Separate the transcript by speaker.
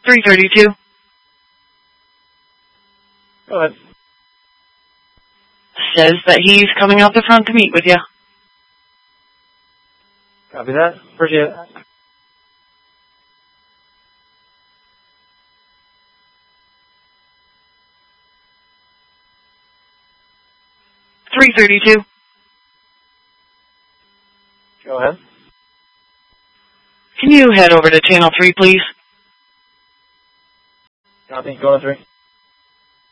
Speaker 1: 332.
Speaker 2: Go ahead.
Speaker 1: Says that he's coming out the front to meet with you.
Speaker 2: Copy that. Appreciate it.
Speaker 1: 332.
Speaker 2: Go ahead.
Speaker 1: Can you head over to channel 3, please?
Speaker 2: Copy. Go to 3.